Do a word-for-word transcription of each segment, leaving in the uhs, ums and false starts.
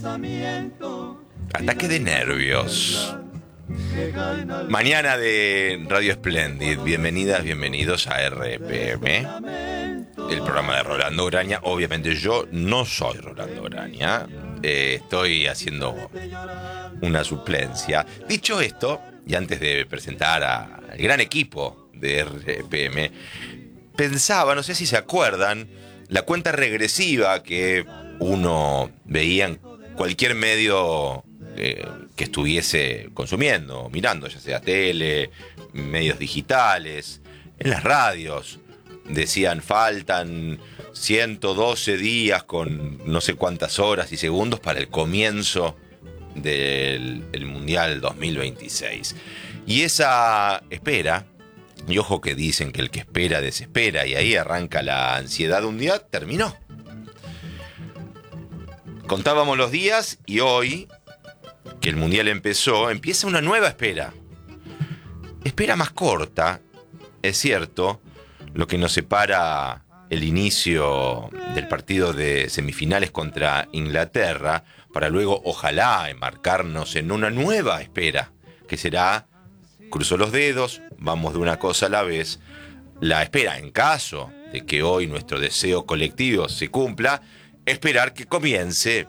Ataque de nervios. Mañana de Radio Splendid. Bienvenidas, bienvenidos a R P M, el programa de Rolando Graña. Obviamente yo no soy Rolando Graña, eh, estoy haciendo una suplencia. Dicho esto, y antes de presentar a- al gran equipo de R P M, pensaba, no sé si se acuerdan, la cuenta regresiva que uno veía en cualquier medio eh, que estuviese consumiendo, mirando, ya sea tele, medios digitales, en las radios. Decían, faltan ciento doce días con no sé cuántas horas y segundos para el comienzo del el Mundial dos mil veintiséis. Y esa espera, y ojo que dicen que el que espera desespera, y ahí arranca la ansiedad, un día terminó. Contábamos los días y hoy, que el Mundial empezó, empieza una nueva espera. Espera más corta, es cierto, lo que nos separa el inicio del partido de semifinales contra Inglaterra, para luego, ojalá, embarcarnos en una nueva espera, que será, cruzo los dedos, vamos de una cosa a la vez, la espera, en caso de que hoy nuestro deseo colectivo se cumpla, esperar que comience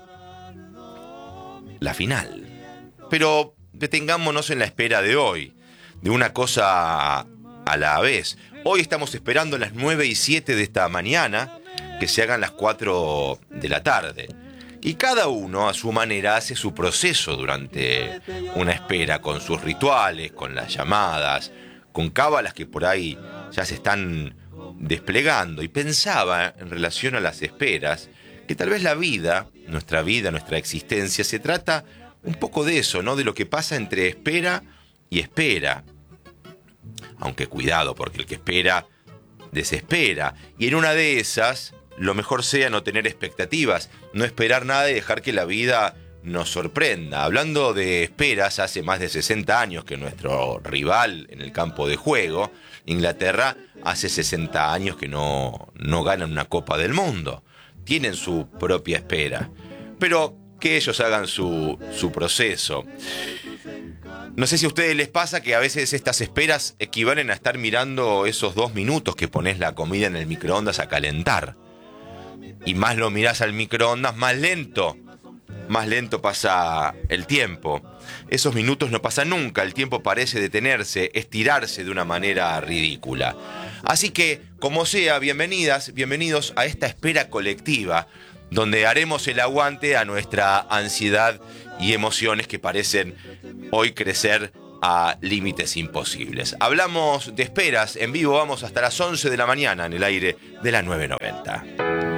la final. Pero detengámonos en la espera de hoy, de una cosa a la vez. Hoy estamos esperando las nueve y siete de esta mañana, que se hagan las cuatro de la tarde. Y cada uno, a su manera, hace su proceso durante una espera, con sus rituales, con las llamadas, con cábalas que por ahí ya se están desplegando. Y pensaba, en relación a las esperas, que tal vez la vida, nuestra vida, nuestra existencia, se trata un poco de eso, ¿no? De lo que pasa entre espera y espera. Aunque cuidado, porque el que espera desespera. Y en una de esas, lo mejor sea no tener expectativas, no esperar nada y dejar que la vida nos sorprenda. Hablando de esperas, hace más de sesenta años que nuestro rival en el campo de juego, Inglaterra, hace sesenta años que no, no ganan una Copa del Mundo. Tienen su propia espera. Pero que ellos hagan su, su proceso. No sé si a ustedes les pasa que a veces estas esperas equivalen a estar mirando esos dos minutos que pones la comida en el microondas a calentar. Y más lo mirás al microondas, más lento, más lento pasa el tiempo. Esos minutos no pasan nunca, el tiempo parece detenerse, estirarse de una manera ridícula. Así que, como sea, bienvenidas, bienvenidos a esta espera colectiva, donde haremos el aguante a nuestra ansiedad y emociones que parecen hoy crecer a límites imposibles. Hablamos de esperas en vivo, vamos hasta las once de la mañana en el aire de la nueve noventa.